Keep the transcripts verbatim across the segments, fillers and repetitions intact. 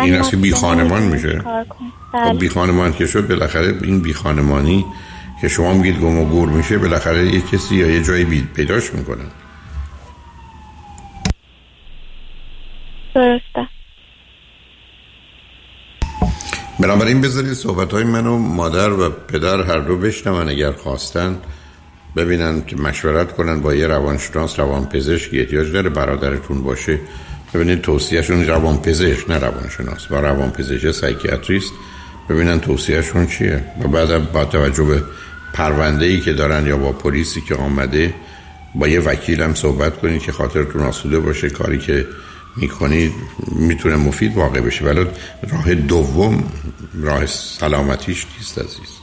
این اصلا بی خانمان میشه. خب بی خانمان که شد، بالاخره این بی خانمانی که شما میگید گم و گور میشه، بالاخره یه کسی یا یه جایی پیداش میکنن. درسته. بنابراین بذارید صحبت‌های من و مادر و پدر هر دو بشنون، اگر خواستن ببینن که مشورت کنن با یه روانشناس، روانپزشک احتیاج داره برادرتون باشه، ببینید توصیهشون روانپزشک نه روانشناس، با روانپزشک سایکیاتریست ببینن توصیهشون چیه و بعد با توجه به پرونده‌ای که دارن یا با پلیسی که آمده با یه وکیلم صحبت کنید که خاطرتون آسوده باشه، کاری که میکنید میتونه مفید واقع بشه. ولی راه دوم راه سلامتیش نیست عزیز.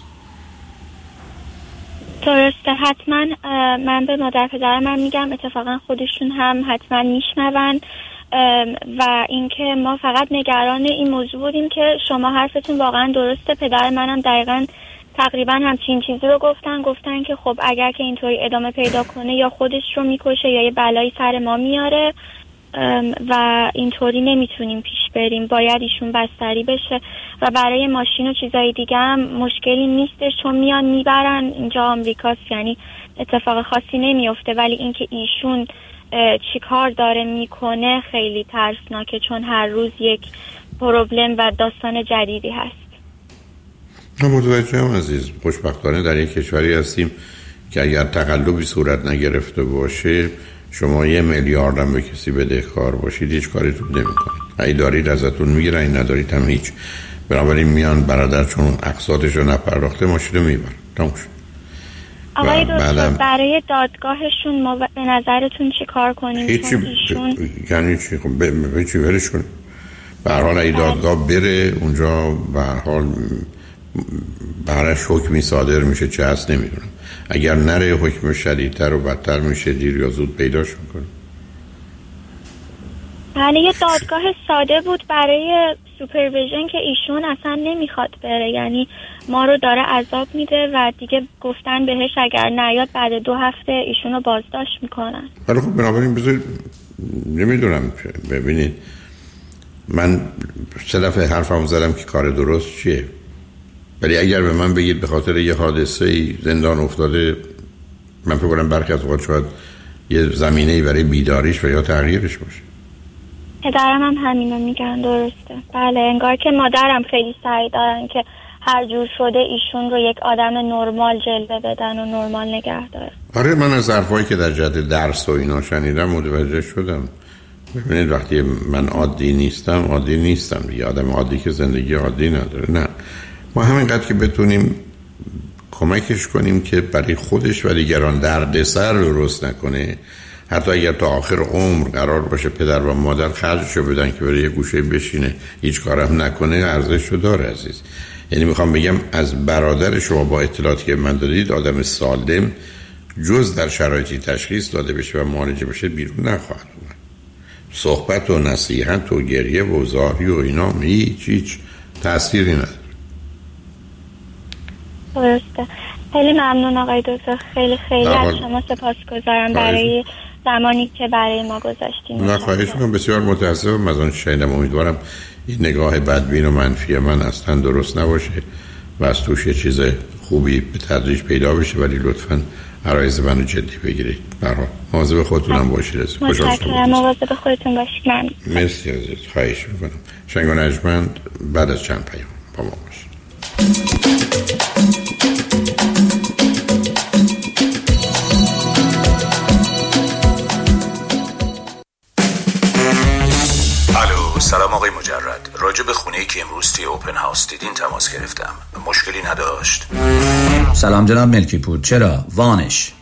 درسته. حتما من به مادر پدر من میگم، اتفاقا خودشون هم حتما میشنون و اینکه ما فقط نگران این موضوع بودیم که شما حرفتون واقعا درسته. پدر منم دقیقاً تقریبا همچین چیزی رو گفتن گفتن که خب اگر که اینطوری ادامه پیدا کنه یا خودش رو میکشه یا یه بلایی سر ما میاره و اینطوری نمیتونیم پیش بریم، باید ایشون بستری بشه و برای ماشین و چیزای دیگه هم مشکلی نیستش چون میان میبرن اینجا آمریکاست، یعنی اتفاق خاصی نمیفته. ولی اینکه ایشون چی کار داره میکنه خیلی ترسناکه چون هر روز یک پروبلم و داستان جدیدی هست. متوجهم عزیز. خوشبختانه در یک کشوری هستیم که اگر تقلبی صورت نگرفته باشه شما یه میلیارد هم به کسی بدهکار باشید هیچ کاری تو نمی‌کنه. اگه دارید ازتون میگیره، این ندارید هم هیچ. بنابراین میان برادر چون اقساطش رو نپرداخته ماشین رو میبرن. تموم شد. آقای دکتر برای دادگاهشون ما به نظرتون چی کار کنیم؟ هیچی ایشون یعنی چی؟ خب به چی برش کنیم؟ به هر حال اگه دادگاه بره اونجا به هر حال براش حکمی صادر میشه، چه هست نمیدونم. اگر نره حکم شدیدتر و بدتر میشه، دیر یا زود پیداش میکنه. بله یه دادگاه ساده بود برای سوپرویژن که ایشون اصلا نمیخواد بره، یعنی ما رو داره عذاب میده و دیگه گفتن بهش اگر نیاد بعد دو هفته ایشون رو بازداشت میکنن. ولی خب بنابراین بذارید نمیدونم، ببینید من سه دفعه حرفمو زدم که کار درست چیه، ولی اگر به من بگید به خاطر یه حادثه زندان افتاده، من فکر کنم برخی از اوقات شاید یه زمینه‌ای برای بیداریش و یا تغییرش باشه. پدرم هم همینو میگن. درسته. بله انگار که مادرم خیلی سعی دارن که هر جور شده ایشون رو یک آدم نرمال جلوه بدن و نرمال نگه دارن. آره من از حرفایی که در جهت درس و اینا شنیدم متوجه شدم. ببینید وقتی من عادی نیستم عادی نیستم دیگه. آدم عادی که زندگی عادی نداره. نه، ما همینقدر که بتونیم کمکش کنیم که برای خودش و دیگران دردسر درست نکنه، حتی اگر تا آخر عمر قرار باشه پدر و مادر خرجشو بدن که برای یه گوشه بشینه هیچ کارم نکنه، ارزششو داره عزیز. یعنی میخوام بگم از برادر شما با اطلاعاتی که من دادید آدم سالم جز در شرایطی تشخیص داده بشه و معالجه بشه بیرون نخواهد اومد. صحبت و نصیحت و گریه و زاری و اینا هیچ هیچ تأثیری نداره. درسته. خیلی ممنون آقای دکتر. خیلی خیلی از شما سپاسگزارم برای زمانی که برای ما گذاشتین. نه خواهش میکنم. بسیار متاسفم از آن شنیدم. امیدوارم این نگاه بدبین و منفی من اصلا درست نباشه و از توش یه چیز خوبی به تدریج پیدا بشه، ولی لطفاً عرایض منو جدی بگیرید. برای مواظب خودتون هم باشید. متشکرم. مواظب خودتون باشید. ممنون. مرسی عزیز. خواهش میکنم. شنگ و نجمند بعد از چند پیام با ما باشید. سلام آقای مجرد، راجع به خونه‌ای که امروز توی اوپن هاوس دیدین تماس گرفتم. مشکلی نداشت؟ سلام جناب ملکی پور. چرا؟ وامش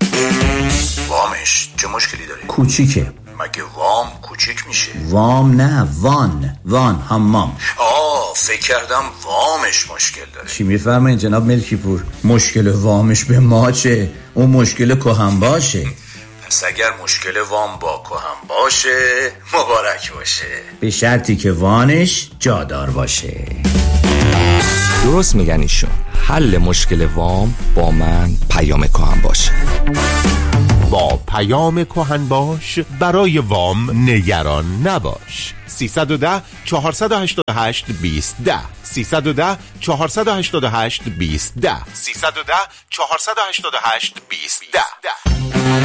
وامش چه مشکلی داره؟ کوچیکه. مگه وام کوچیک میشه؟ وام نه، وان وان حمام. آه فکر کردم وامش مشکل داره. چی میفرمایید جناب ملکی پور؟ مشکل وامش به ما چه؟ اون مشکل کهن باشه. پس اگر مشکل وام با کهن باشه مبارک باشه، به شرطی که وانش جادار باشه. درست میگن ایشون. حل مشکل وام با من پیام کهن باشه. با پیام کهن باش برای وام نگران نباش. سیصد و ده چهارصد و هشتاد و هشت بیست ده سیصد و ده چهارصد و هشتاد و هشت بیست ده سیصد و ده چهارصد و هشتاد و هشت بیست ده.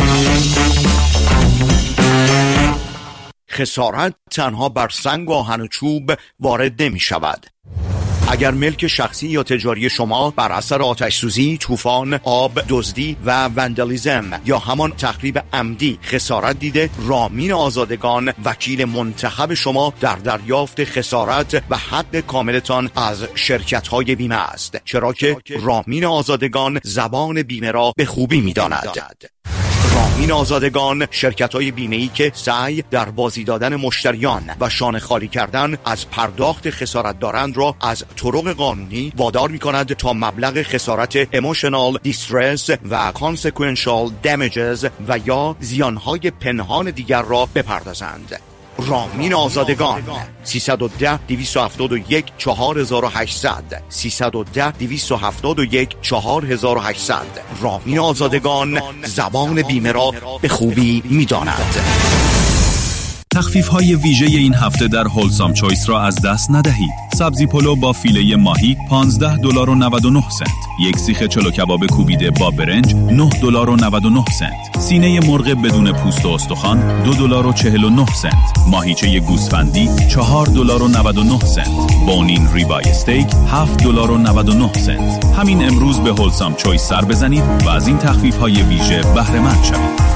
خسارت تنها بر سنگ، آهن و چوب وارد نمی شود. اگر ملک شخصی یا تجاری شما بر اثر آتش سوزی، طوفان، آب، دزدی و وندالیزم یا همان تخریب عمدی خسارت دیده، رامین آزادگان وکیل منتخب شما در دریافت خسارت و حق کاملتان از شرکت‌های بیمه است، چرا که رامین آزادگان زبان بیمه را به خوبی می‌داند. رامین آزادگان شرکت‌های بیمه‌ای که سعی در بازی دادن مشتریان و شانه خالی کردن از پرداخت خسارت دارند را از طرق قانونی وادار می‌کند تا مبلغ خسارت emotional distress و consequential damages و یا زیانهای پنهان دیگر را بپردازند. رامین آزادگان سیصد و ده دویست و هفتاد و یک چهار هزار و هشتصد سیصد و ده دویست و هفتاد و یک چهار هزار و هشتصد. رامین آزادگان زبان بیمه را به خوبی می‌داند. تخفیف‌های ویژه این هفته در هولسام چویس را از دست ندهید. سبزی پلو با فیله ماهی پانزده دلار و نود و نه سنت. یک سیخ چلو کباب کوبیده با برنج نه دلار و نود و نه سنت. سینه مرغ بدون پوست و استخوان دو دلار و چهل و نه سنت. ماهیچه گوسفندی چهار دلار و نود و نه سنت. بونین ریبای استیک هفت دلار و نود و نه سنت. همین امروز به هولسام چویس سر بزنید و از این تخفیف‌های ویژه بهره مند شوید.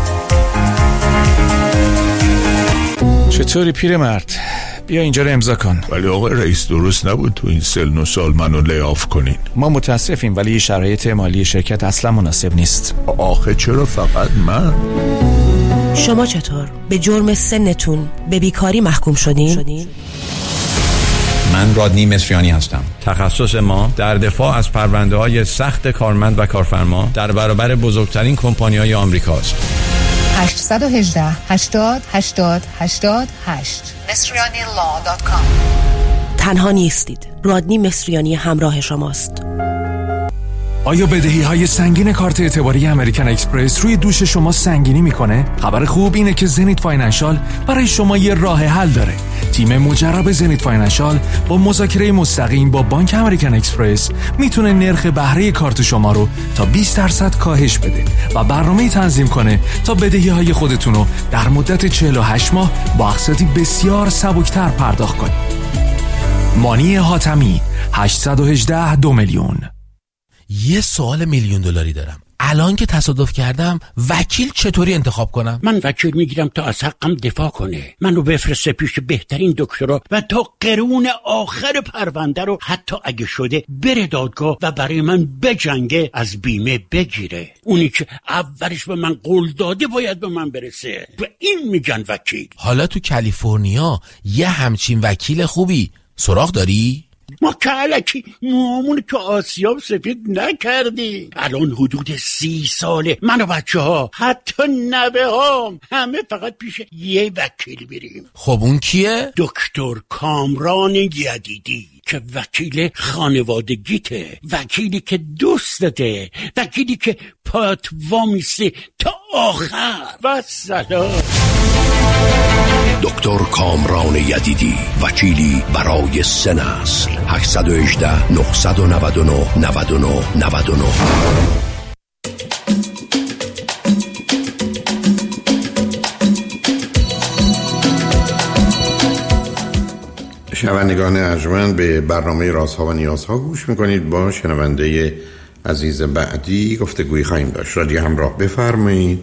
چطوری پیرمرد؟ بیا اینجا رو امضا کن. ولی آقای رئیس درست نبود تو این سن و سال منو لیاف کنین. ما متاسفیم ولی شرایط مالی شرکت اصلا مناسب نیست. آخه چرا فقط من؟ شما چطور؟ به جرم سنتون به بیکاری محکوم شدین؟ من رادنی مصریانی هستم. تخصص ما در دفاع از پرونده‌های سخت کارمند و کارفرما در برابر بزرگترین کمپانی‌های آمریکاست. هشت یک هشت هشتاد هشتاد هشتاد هشت مصریانی لا دات کام. تنها نیستید. رادنی مصریانی همراه شماست. آیا بدهی های سنگین کارت اعتباری امریکن اکسپرس روی دوش شما سنگینی میکنه؟ خبر خوب اینه که زنیت فاینانشال برای شما یه راه حل داره. تیم مجرب زنیت فاینانشال با مذاکره مستقیم با بانک امریکن اکسپرس میتونه نرخ بهره کارت شما رو تا بیست درصد کاهش بده و برنامه‌ای تنظیم کنه تا بدهی های خودتون رو در مدت چهل و هشت ماه با اقساطی بسیار سبکتر پرداخت کنید. مانی حاتمی هشت یک هشت دو میلیون. یه سوال میلیون دلاری دارم. الان که تصادف کردم وکیل چطوری انتخاب کنم؟ من وکیل میگیرم تا از حقم دفاع کنه. منو بفرسته پیش بهترین دکترا و تا قرون آخر پرونده رو حتی اگه شده بره دادگاه و برای من بجنگه، از بیمه بگیره. اونی که اولش به من قول داده باید به من برسه. و این میگن وکیل. حالا تو کالیفرنیا یه همچین وکیل خوبی سراغ داری؟ ما که علکی موامون تو آسیاب سفید نکردی. الان حدود سی ساله من و بچه ها حتی نوه هام همه فقط پیش یه وکیل میریم. خب اون کیه؟ دکتر کامران یدیدی که وکیل خانوادگیته، وکیلی که دوستته، وکیلی که پات وامیسته تا آخر. و سلام. دکتر کامران یدیدی، وکیلی برای سه نسل. هشت یک هشت نه نه نه نه نه نه نه. شنوندگان ارجمند به برنامه رازها و نیازها گوش میکنید. با شنونده عزیز بعدی گفتگویی خواهیم داشت. رادیو همراه، بفرمایید.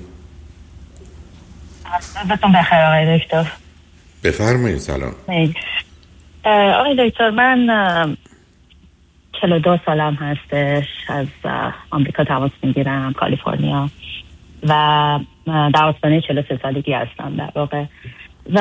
بهتون بخیر آقای دکتر. بفرمایید. سلام آقای دکتر، من چهل و دو سالم هستش، از آمریکا تماس میگیرم، کالیفرنیا، و در آستانه چهل و سه سالگی هستم در واقع. و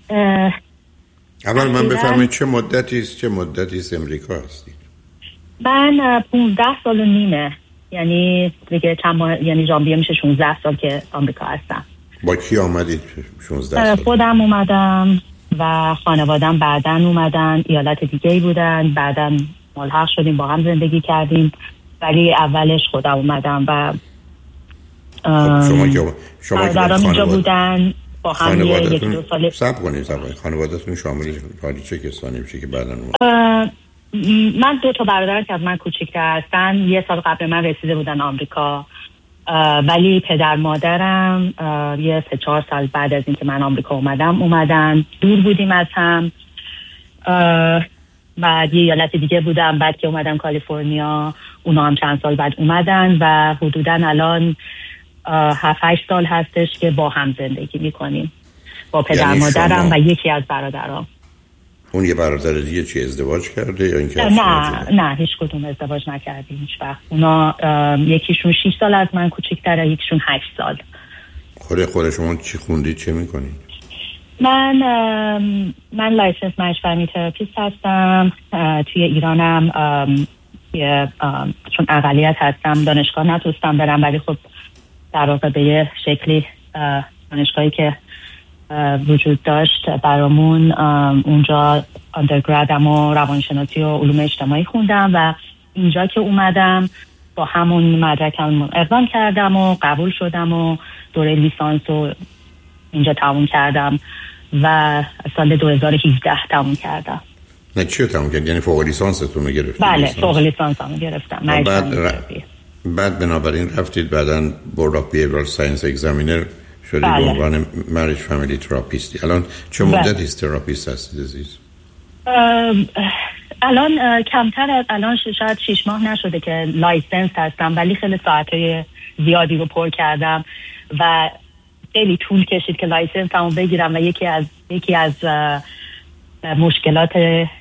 اول من بفرمایید چه مدتی است چه مدتی است امریکا هستید؟ من پونزده سال و نیمه، یعنی دیگه چند ماه، یعنی ژانویه میشه شانزده سال که آمریکا هستم. با کی آمدید شانزده سال؟ خودم اومدم و خانوادم بعدن اومدن، ایالت دیگه ای بودن، بعدن ملحق شدیم با هم زندگی کردیم، ولی اولش خودم اومدم و خب شما که شما که اینجا بودن. با هم یک دو سال صبر کنید صبر کنید خانواده‌تون شامل حالی چه کسانی میشه که بعداً من دو تا برادر که از من کوچیک‌تر هستن یه سال قبل من رسیده بودن آمریکا، ولی پدر مادرم یه سه چهار سال بعد از اینکه من آمریکا اومدم اومدن. دور بودیم از هم. بعد یه ایالت دیگه بودم، بعد که اومدم کالیفرنیا اونا هم چند سال بعد اومدن و حدوداً الان هفت هشت سال هستش که با هم زندگی میکنیم با پدر یعنی مادرم و یکی از برادرام. اون یه برادر دیگه چی ازدواج کرده یا اینکه نه نه هیچ کدوم ازدواج نکردیم هیچ وقت. اونا یکیشون شش سال از من کوچیک‌تره، یکیشون هشت سال. خود خود شما چی خوندید چه میکنید؟ من من لایسنس مشورتی تراپیست هستم. توی ایرانم یه چون اقلیت هستم دانشگاه نتونستم برم، ولی خب در واقع به یه شکلی دانشگاهی که وجود داشت برامون اونجا اندرگرادم و روانشناسی و علوم اجتماعی خوندم و اینجا که اومدم با همون مدرکم اقدام کردم و قبول شدم و دوره لیسانس رو اینجا تموم کردم و سال دو هزار و هفده تموم کردم. نه چی رو تموم کردی؟ یعنی فوق لیسانستون رو گرفتید؟ بله فوق لیسانسم رو گرفتم. بعد ر... بعد بنابراین رفتید بعداً بورد آف بیهیویرال ساینس اگزامینر شدید به عنوان مریج فامیلی تراپیستی. الان چه مدتی است تراپیست هستید عزیز؟ الان کمتر از الان شاید شش ماه نشده که لایسنس هستم، ولی خیلی ساعتهای زیادی رو پر کردم و خیلی طول کشید که لایسنس همون بگیرم و یکی از یکی از مشکلات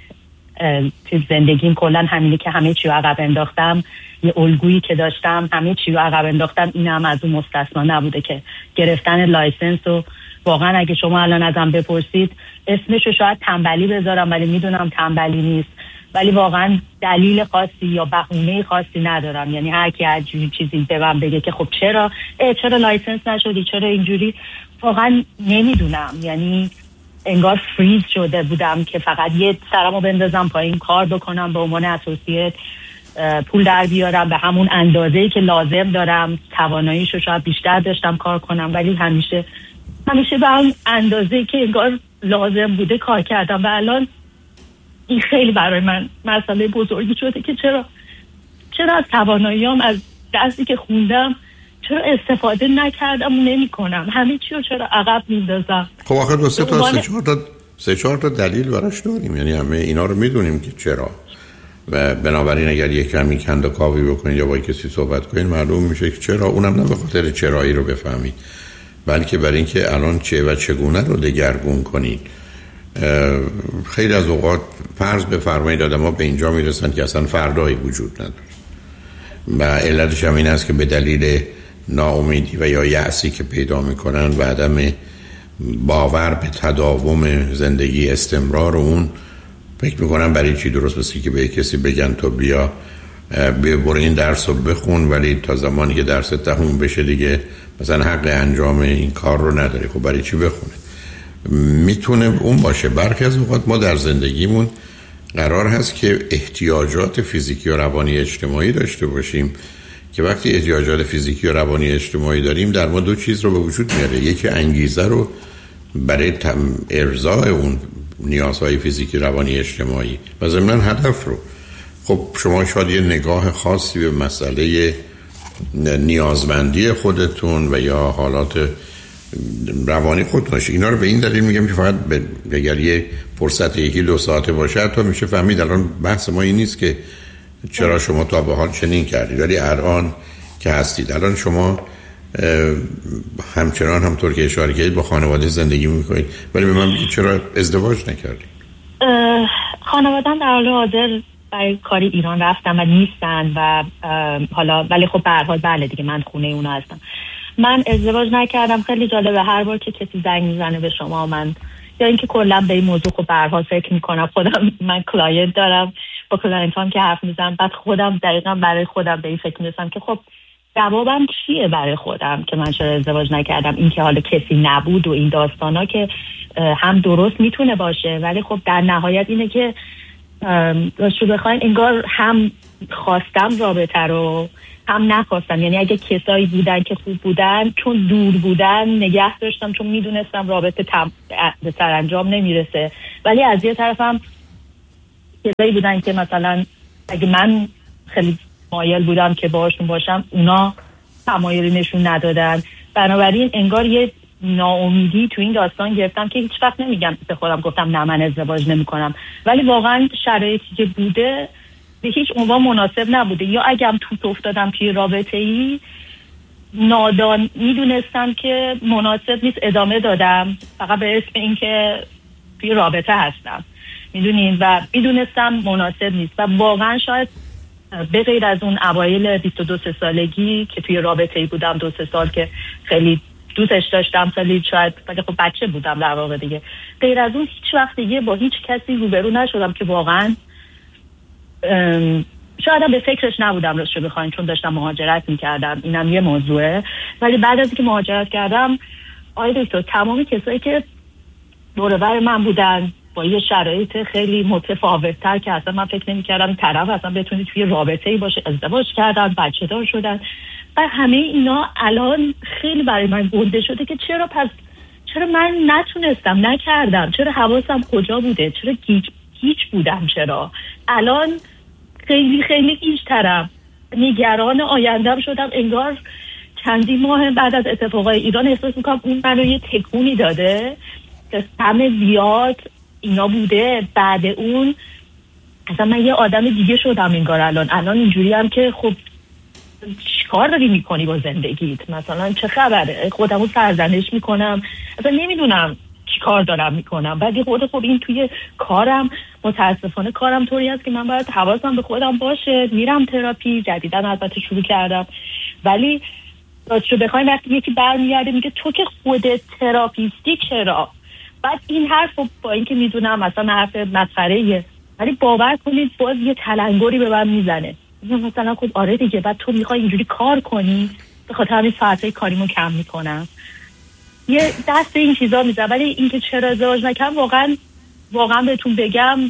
زندگیم کلا همینه که همه چی رو عقب انداختم. یه الگویی که داشتم همه چی رو عقب انداختم، این هم از اون مستثنا نبوده که گرفتن لایسنس. و واقعا اگه شما الان ازم بپرسید اسمش رو شاید تنبلی بذارم، ولی میدونم تنبلی نیست، ولی واقعا دلیل خاصی یا بهونه خاصی ندارم. یعنی هر کی هر جوری چیزی به من بگه که خب چرا چرا لایسنس نشدی، چرا اینجوری، واقعا نمیدونم. یعنی انگار فریز شده بودم که فقط یه سرمو بندازم پایین کار بکنم به عنوان اسوسییت، پول در بیارم به همون اندازه‌ای که لازم دارم، تواناییشو شاید بیشتر داشتم کار کنم، ولی همیشه همیشه به اون اندازه‌ای که انگار لازم بوده کار کردم. و الان این خیلی برای من مسئله بزرگی شده که چرا چرا از تواناییام از درسی که خوندم چرا استفاده نکردم و نمی کنم، همه چی رو چرا عقب میندازم. خب آخه دو سه تا سه چهار تا سه چهار تا دلیل براش داریم، یعنی همه اینا رو میدونیم که چرا، و بنابراین اگر یک کمی کند و کاوی بکنید یا با کسی صحبت کنید معلوم میشه که چرا. اونم نه به خاطر چرایی رو بفهمید، بلکه برای اینکه الان چه و چگونه رو دگرگون کنید. خیلی از اوقات فرض بفرمایید آدم‌ها به اینجا میرسن که اصلا فردایی وجود نداره و علتش هم این است که به دلیل ناامیدی و یا یأسی که پیدا میکنن و عدم باور به تداوم زندگی، استمرار اون، فکر میکنم برای چی درست بسی که به کسی بگن تو بیا برو این درس رو بخون، ولی تا زمانی که درس تموم بشه دیگه مثلا حق انجام این کار رو نداری. خب برای چی بخونه؟ میتونه اون باشه. برخی از اوقات ما در زندگیمون قرار هست که احتیاجات فیزیکی و روانی اجتماعی داشته باشیم که وقتی احتیاجات فیزیکی و روانی اجتماعی داریم در ما دو چیز رو به وجود میاره. یکی انگیزه رو برای ارضاء اون نیازهای فیزیکی روانی اجتماعی و ضمناً هدف رو. خب شما شاید یه نگاه خاصی به مسئله نیازمندی خودتون و یا حالات روانی خودتون داشت. اینا رو به این دلیل میگم که فقط اگر یه فرصت یکی دو ساعته باشه تا میشه فهمید. الان بحث ما این نیست که چرا شما تا به حال چنین کردید، ولی الان که هستید، الان شما همچنان همطور که اشاره کردید با خانواده زندگی میکنید، ولی به من بگید چرا ازدواج نکردید؟ خانواده‌ام در حال حاضر برای کاری ایران رفتن و نیستن و حالا ولی خب به هر حال بله دیگه من خونه اونا هستم. من ازدواج نکردم. خیلی جالبه هر بار که کسی زنگ میزنه به شما من یا اینکه کلا به این موضوع خب به هر حال فکر میکنم. خودم من کلاینت دارم، با کلاینتام که حرف میزنم بعد خودم دقیقاً برای خودم به این فکر میرسم که خب جوابم چیه برای خودم که من چرا ازدواج نکردم. این که حالا کسی نبود و این داستانا که هم درست میتونه باشه، ولی خب در نهایت اینه که راستش بخواین انگار هم خواستم رابطه رو هم نخواستم. یعنی اگه کسایی بودن که خوب بودن، چون دور بودن نگه داشتم، چون میدونستم رابطه تم... به سرانجام نمیرسه. ولی از یه طرفم کسایی بودن که مثلا اگه من خیلی مایل بودم که باشون باشم، اونا تمایلی نشون ندادن. بنابراین انگار یه ناامیدی تو این داستان گرفتم که هیچ وقت نمیگم به خودم گفتم نه من ازدواج نمی کنم، ولی واقعا شرایطی که بوده به هیچ عنوان مناسب نبوده. یا اگرم توت افتادم توی رابطه ای نادان میدونستم که مناسب نیست ادامه دادم، فقط به اسم این که توی رابطه هستم، میدونین، و میدونستم مناسب نیست. و واقعا شاید به غیر از اون اوایل بیست و دو سالگی که توی رابطه ای بودم، دو سه سال که خیلی دوستش داشتم، خیلی شاید ولی خب بچه بودم در واقع دیگه، غیر از اون هیچ وقت دیگه با هیچ کسی روبرو نشدم که واقعا شاید هم به فکرش نبودم راستش بخواین، چون داشتم مهاجرت میکردم، اینم یه موضوعه. ولی بعد از اینکه مهاجرت کردم آقای دکتر، تمامی کسایی که دور و بر من بودن با یه شرایط خیلی متفاوت‌تر که اصلا من فکر نمی‌کردم طرف اصلا بتونه توی رابطه‌ای باشه، ازدواج کردن، بچه دار شدن، و همه اینا الان خیلی برای من گنده شده که چرا پس چرا من نتونستم، نکردم، چرا حواسم کجا بوده، چرا گیج گیج بودم، چرا الان خیلی خیلی گیج‌ترم، نگران آینده‌ام شدم. انگار چندین ماه بعد از اتفاقای ایران احساس می‌کنم اون منو یه تکونی داده که همه زیاد اینا بوده. بعد اون اصلا من یه آدم دیگه شدم انگار. الان الان اینجوری هم که خب چیکار داری میکنی با زندگیت، مثلا چه خبره، خودمو سرزنش میکنم، اصلا نمیدونم چیکار دارم میکنم. بعد خود خب این توی کارم، متاسفانه کارم طوری است که من باید حواسم به خودم باشه. میرم تراپی، جدیدن البته شروع کردم، ولی راستشو بخوایم وقتی یکی برمیگرده میگه تو که خودت تراپیستی چرا، بعد این حرف با اینکه میدونم مثلا حرف مسخره‌ایه، ولی باور کنید باز یه تلنگری به من میزنه. مثلا خب آره دیگه، بعد تو میخوای اینجوری کار کنی، به خاطر همین ساعتای کاریمو کم میکنم، یه دست این چیزا میزنه. ولی اینکه چرا ازدواج نکردم، واقعا واقعا بهتون بگم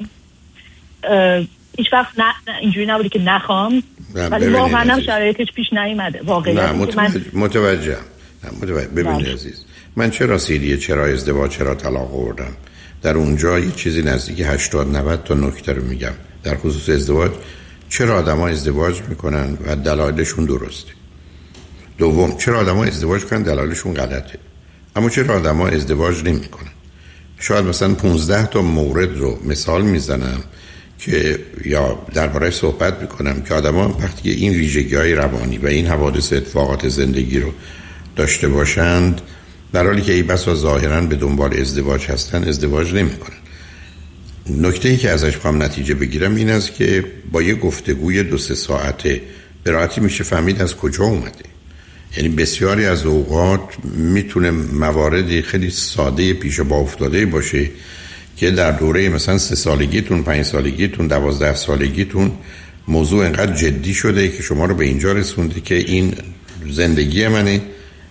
هیچ وقت نه اینجوری نبوده که نخوام، ولی واقعا هم شرایطش پیش نیومده. واقعا متوجه متوجه متوجه ببینید عزیز، من چرا سیدیه چرا ازدواج چرا طلاق آوردم، در اونجا یه چیزی نزدیک هشتاد نود تا نکته رو میگم در خصوص ازدواج. چرا آدم‌ها ازدواج میکنن و دلایلشون درسته. دوم، چرا آدم‌ها ازدواج کنن دلایلشون غلطه. اما چرا آدم‌ها ازدواج نمیکنن؟ شاید مثلا پانزده تا مورد رو مثال میزنم که یا درباره صحبت میکنم که آدم‌ها وقتی این ویژگی‌های روانی و این حوادث اتفاقات زندگی رو داشته باشند، در حالی که ای بسا ظاهراً به دنبال ازدواج هستن، ازدواج نمیکنن. نکته‌ای که ازش خواهم نتیجه بگیرم این است که با یه گفتگوی دو سه ساعته به راحتی میشه فهمید از کجا اومده. یعنی بسیاری از اوقات میتونه مواردی خیلی ساده پیش با افتاده باشه که در دوره مثلا سه سالگیتون، پنج سالگیتون، دوازده سالگیتون موضوع انقدر جدی شده که شما رو به اینجا رسونده که این زندگی منه،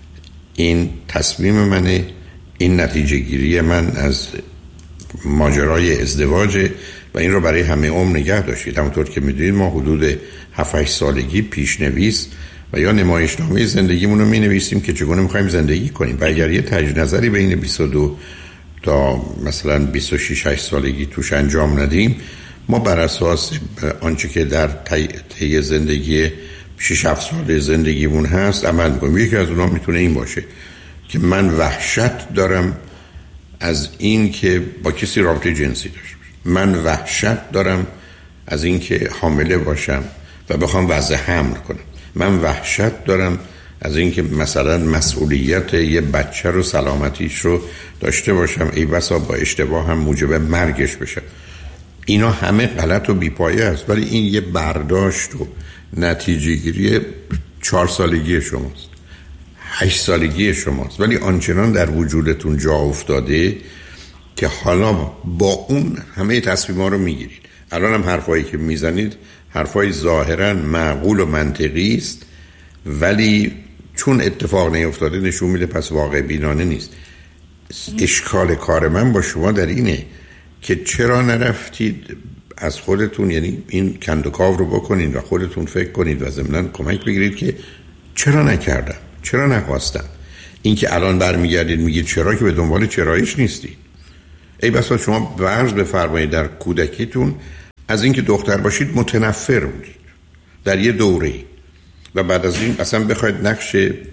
این تصمیم منه، این نتیجه گیری من از ماجرای ازدواج و این رو برای همه عمر نگه داشتید. همونطور که میدونید ما حدود هفت هشت سالگی پیشنویس و یا نمایشنامه زندگیمون رو می نویسیم که چگونه میخوایم زندگی کنیم. و اگر یه تجدید نظری بین بیست و دو تا مثلا بیست و شش هشت سالگی توش انجام ندیم، ما بر اساس آنچه که در طی زندگی شش هفت سال زندگیمون هست عمل میکنیم. یکی از اونها میتونه این باشه که من وحشت دارم از این که با کسی رابطه جنسی داشته باشم، من وحشت دارم از این که حامله باشم و بخوام وضع حمل کنم، من وحشت دارم از این که مثلا مسئولیت یه بچه رو سلامتیش رو داشته باشم، ای بسا با اشتباه هم موجب مرگش بشه. اینا همه غلط و بیپایه است، ولی این یه برداشت و نتیجه گیری چهار سالگی شماست، هشت سالگی شماست، ولی آنچنان در وجودتون جا افتاده که حالا با اون همه تصمیم‌ها رو میگیرید. الان هم حرفایی که میزنید حرفای ظاهراً معقول و منطقی است، ولی چون اتفاق نیفتاده نشون میده پس واقع بینانه نیست. اشکال کار من با شما در اینه که چرا نرفتید از خودتون، یعنی این کندوکاو رو بکنید و خودتون فکر کنید و ضمناً کمک بگیرید که چرا نکردم، چرا نخواستم. این که الان برمیگردید میگید چرا، که به دنبال چراییش نیستید. ای بسا شما فرض بفرمایید در کودکیتون از اینکه دختر باشید متنفر بودید در یه دوره و بعد از این اصلا بخواید نقش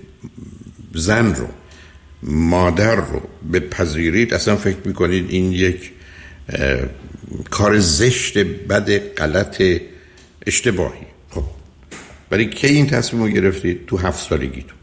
زن رو، مادر رو بپذیرید، اصلا فکر میکنید این یک کار زشت، بد، غلط، اشتباهی. خب برای کی این تصمیم رو گرفتید؟ تو هفت سالگیتون.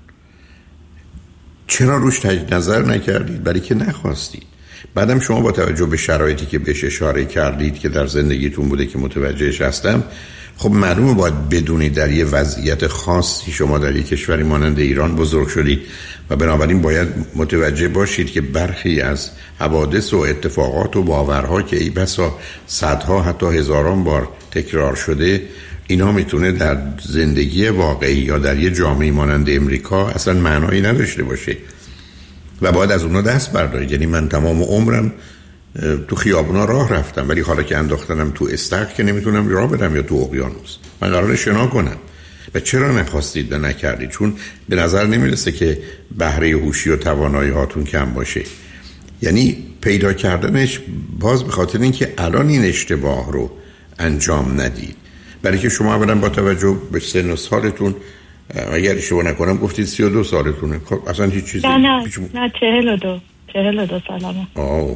چرا روش تجدید نظر نکردید؟ برای که نخواستید. بعدم شما با توجه به شرایطی که بهش اشاره کردید که در زندگیتون بوده که متوجهش هستم، خب معلومه باید بدونید در یه وضعیت خاصی شما در یک کشوری مانند ایران بزرگ شدید و بنابراین باید متوجه باشید که برخی از حوادث و اتفاقات و باورها که ای بسا صدها حتی هزاران بار تکرار شده، اینا میتونه در زندگی واقعی یا در یه جامعه مانند امریکا اصلا معنایی نداشته باشه و باید از اونا دست بردارید. یعنی من تمام عمرم تو خیابونا راه رفتم، ولی حالا که انداختنم تو استخر که نمیتونم راه برم یا تو اقیانوس. من قراره شنا کنم. و چرا نخواستید و نکردید؟ چون به نظر نمیرسه که بهره هوشی و توانایی هاتون کم باشه. یعنی پیدا کردنش باز به خاطر اینکه الان این اشتباه رو انجام ندید، برای که شما اولا با توجه به سن و سالتون، اگر اشتباه نکنم گفتید سی و دو سالتونه، خب اصلا هیچ چیزی نه نه نه چهل و دو چهل و دو سالمه. آه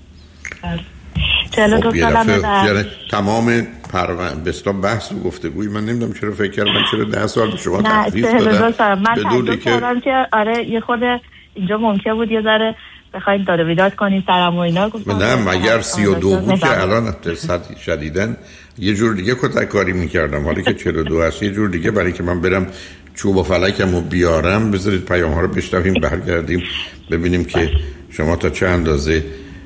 چهل و دو سالمه. یعنی تمام پرون بستا بحث و گفتگوی من نمیدونم چرا فکر کردم من چرا ده سال به شما تخفیف دادم. نه چهل و دو سالم. من تحضیل کردم که آره یه خود اینجا ممکن بود یه ذره بخواید داده بیداد کنید سرم و اینا. نه مگر سی و دو بود که الان شدیدن یه جور دیگه کتک کاری میکردم، حالا که چهل و دو هست یه جور دیگه، برای که من برم چوب و فلکم رو بیارم. بذارید پیام ها رو بشنویم، برگردیم ببینیم که شما تا چه اندازه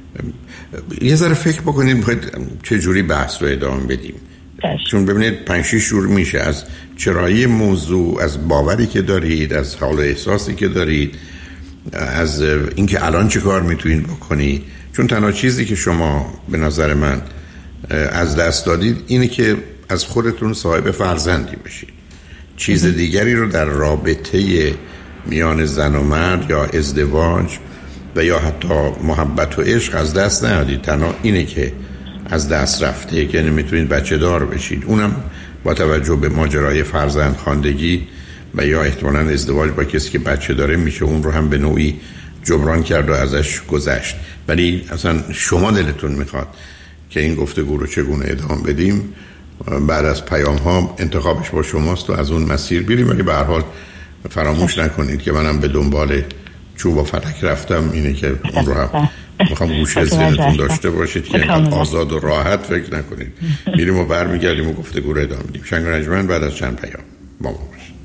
یه ذره فکر بکنید میخواید چه جوری بحث رو ادامه بدیم. چون ببینید پنج شش جور میشه، از چرایی موضوع، از باوری که دارید، از حال و احساسی که دارید، از اینکه الان چه کار میتونید بکنید. چون تنها چیزی که شما به نظر من از دست دادید اینه که از خودتون صاحب فرزندی بشید. چیز دیگری رو در رابطه میان زن و مرد یا ازدواج و یا حتی محبت و عشق از دست ندادید. تنها اینه که از دست رفته که نمیتونید بچه دار بشید، اونم با توجه به ماجرای فرزند خواندگی و یا احتمالاً ازدواج با کسی که بچه داره میشه اون رو هم به نوعی جبران کرد و ازش گذشت. ولی اصلا شما دلتون میخواد که این گفتگو رو چگونه ادامه بدیم، بعد از پیام ها انتخابش با شماست و از اون مسیر بریم. ولی به هر حال فراموش نکنید که منم به دنبال چوب و فلک رفتم، اینه که اون رو هم میخوام گوشه ذهنتون داشته باشید که اینقدر آزاد و راحت فکر نکنید. میریم و برمیگردیم و گفتگو رو ادامه میدیم. شنگ و نجمن بعد از چند پیام با ما باشید.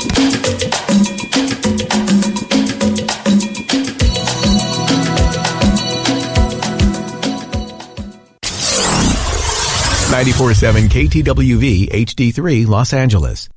ninety-four point seven K T W V H D three Los Angeles.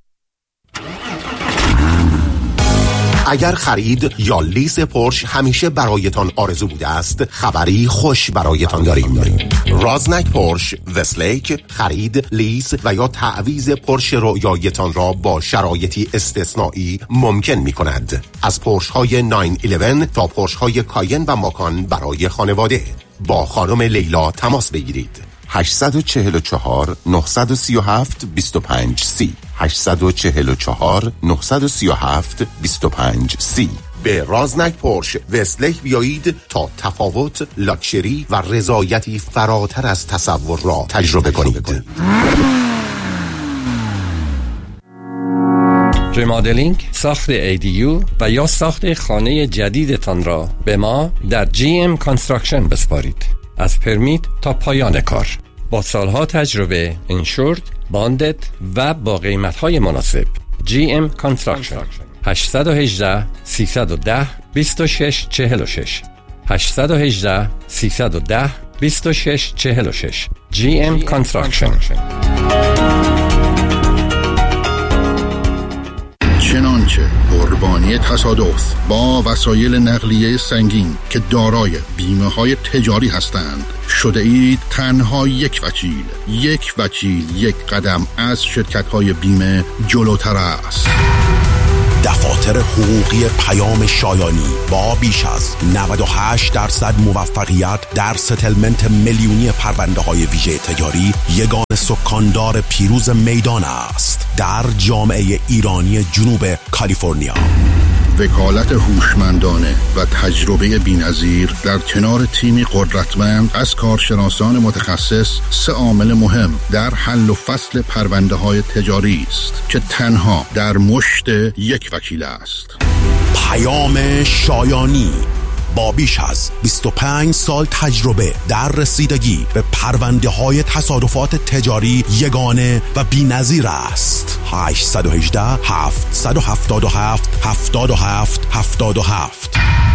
اگر خرید یا لیز پورش همیشه برایتان آرزو بوده است، خبری خوش برایتان داریم. رازنک پورش وستلیک خرید، لیز و یا تعویض پورش رویایتان را با شرایطی استثنایی ممکن می کند. از پورش های نه یازده تا پورش های کاین و ماکان برای خانواده. با خانم لیلا تماس بگیرید. هشت چهار چهار نه سه هفت دو پنج سی هشت چهار چهار نه سه هفت دو پنج سی. به رازنک پورش وستلیک بیایید تا تفاوت، لاکچری و رضایتی فراتر از تصور را تجربه کنید. ریمادلینگ، ساخت ایدیو و یا ساخت خانه جدیدتان را به ما در جی ام کانستراکشن بسپارید. از پرمیت تا پایان کار، با سالها تجربه، انشورد، باندد و با قیمت‌های مناسب. جی ام کانستراکشن هشت یک هشت سه یک صفر دو شش چهار شش هشت یک هشت سه یک صفر دو شش چهار شش جی ام کانستراکشن. چنانچه نمیشه قربانی تصادف با وسایل نقلیه سنگین که دارای بیمه های تجاری هستند شده اید تنها یک وکیل. یک وکیل، یک قدم از شرکت های بیمه جلوتر است. دفاتر حقوقی پیام شایانی با بیش از نود و هشت درصد موفقیت در ستلمنت میلیونی پرونده های ویژه تجاری یگان سکاندار پیروز میدان است در جامعه ایرانی جنوب کالیفرنیا. وکالت هوشمندانه و تجربه بی‌نظیر در کنار تیمی قدرتمند از کارشناسان متخصص سه عامل مهم در حل و فصل پرونده های تجاری است که تنها در مشت یک وکیل است. پیام شایانی با بیش از بیست و پنج سال تجربه در رسیدگی به پرونده های تصادفات تجاری یگانه و بی‌نظیر است. هشت یک هشت هفت هفت هفت هفت هفت هفت هفت.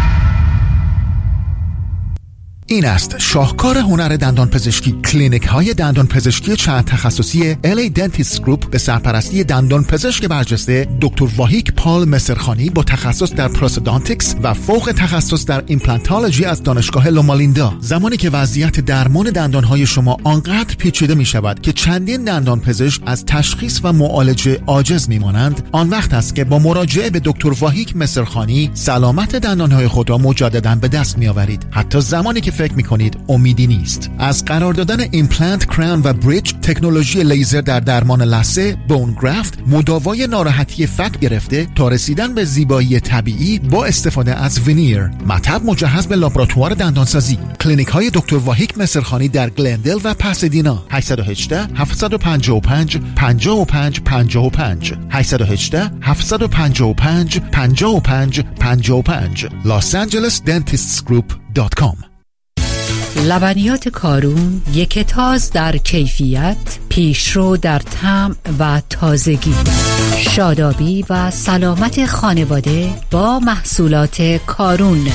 این است شاهکار هنر دندان پزشکی. کلینیک های دندان پزشکی چند تخصصی ال ای Dentist Group به سرپرستی دندان پزشک برجسته دکتر واهیک پال مسرخانی با تخصص در پروستودانتیکس و فوق تخصص در ایمپلانتولوژی از دانشگاه لومالیندا. زمانی که وضعیت درمان دندان های شما آنقدر پیچیده می شود که چندین دندان پزشک از تشخیص و معالجه عاجز می مانند، آن وقت است که با مراجعه به دکتر واهیک مسرخانی سلامت دندان های خود را مجددا به دست می آورید، حتی زمانی که فکر میکنید امیدی نیست. از قرار دادن ایمپلنت، کراون و بریج، تکنولوژی لیزر در درمان لثه، بون گرافت، مداوای ناراحتی فک گرفته تا رسیدن به زیبایی طبیعی با استفاده از وینیر، مطب مجهز به لابراتوار دندانسازی. کلینیک های دکتر واهیک مسرخانی در گلندل و پاسادینا. هشت یک هشت هفت پنج پنج پنج پنج پنج پنج هشت یک هشت هفت پنج پنج پنج پنج پنج پنج los angeles dentists group dot com. لبنیات کارون، یک تاز در کیفیت، پیشرو در طعم و تازگی. شادابی و سلامت خانواده با محصولات کارون.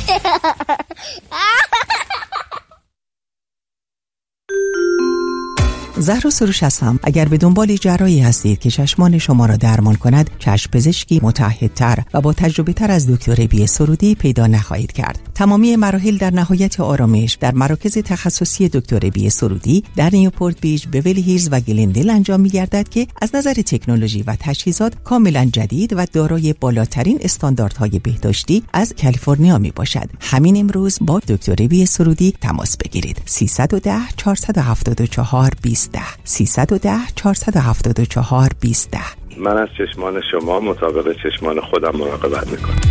زهرا سروش هستم. اگر به دنبال جراحی هستید که چشمان شما را درمان کند، چشم پزشکی متعهدتر و با تجربه تر از دکتر بی سرودی پیدا نخواهید کرد. تمامی مراحل در نهایت آرامش در مراکز تخصصی دکتر بی سرودی در نیوپورت بیچ، بیولی هیلز و گلندل انجام می‌گردد که از نظر تکنولوژی و تجهیزات کاملا جدید و دارای بالاترین استانداردهای بهداشتی از کالیفرنیا میباشد. همین امروز با دکتر بی سرودی تماس بگیرید. سیصد و ده چهارصد و هفتاد و چهار بیست ده سیصد و ده چهارصد و هفتاد و چهار بیست ده. من از چشمان شما مطابق چشمان خودم مراقبت میکنم.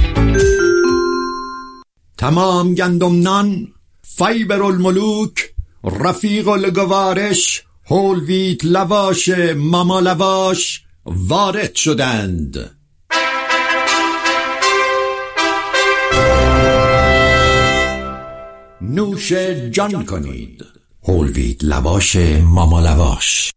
تمام گندم نان، فیبر الملوک، رفیق الگوارش، هول ویت لواش، ماما لواش وارد شدند. نوش جان کنید. هول ویت لواش ماما لواش.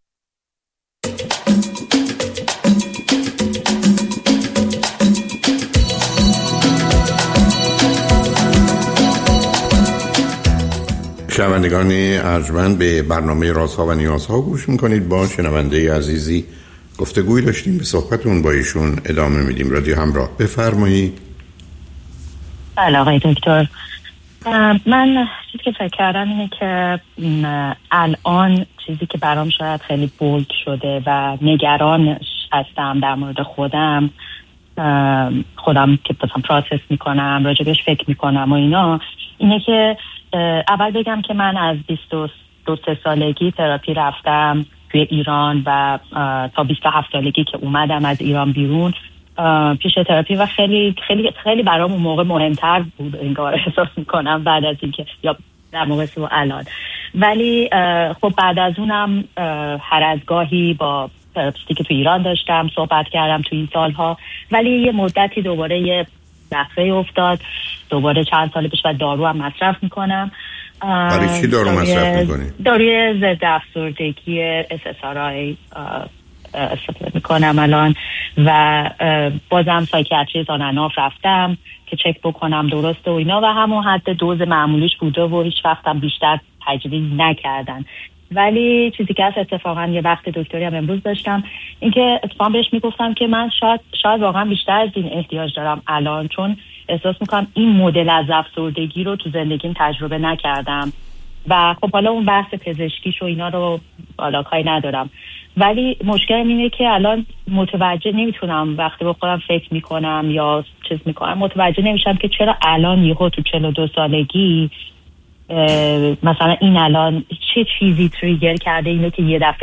شنوندگان ارجمند، به برنامه رازها و نیازها گوش میکنید. با شنونده عزیزی گفتگوی داشتیم، به صحبتون با ایشون ادامه میدیم. رادیو همراه، بفرمایید. بله آقای دکتر، من چیزی که فکر کردم اینه که الان چیزی که برام شاید خیلی بولد شده و نگران هستم در مورد خودم خودم که مثلا پروسس میکنم، راجبش فکر میکنم و اینا، اینه که اول بگم که من از بیست و دو سالگی تراپی رفتم توی ایران و تا بیست و هفت سالگی که اومدم از ایران بیرون پیش تراپی و خیلی خیلی خیلی برام اون موقع مهمتر بود انگار، احساس میکنم بعد از اینکه یا در موقع و الان. ولی خب بعد از اونم هر از گاهی با تراپیستی که تو ایران داشتم صحبت کردم تو این سالها، ولی یه مدتی دوباره یه دفعه افتاد، دوباره چند سال پیش و دارو هم مصرف میکنم. برای چی دارو مصرف میکنی؟ داروی ضد افسردگی اس اس آر آی استفاده میکنم الان و بازم سایکیاتری زانناف رفتم که چک بکنم درسته و اینا و همون حد دوز معمولیش بوده و هیچ وقتم بیشتر تجویز نکردن. ولی چیزی که از اتفاقا یه وقت دکتری هم امروز داشتم این که اتفاقا بهش میگفتم که من شاید شاید واقعا بیشتر از این احتیاج دارم الان، چون احساس میکنم این مدل از افسردگی رو تو زندگیم تجربه نکردم و خب حالا اون بحث پزشکیش و اینا رو حالا کاری ندارم، ولی مشکلم اینه که الان متوجه نمیتونم وقتی با خودم فکر میکنم یا چیز میکنم متوجه نمیشم که چرا الان یهو تو چهل و دو سالگی مثلا این الان چه چیزی تریگر کرده اینو که یه دفعه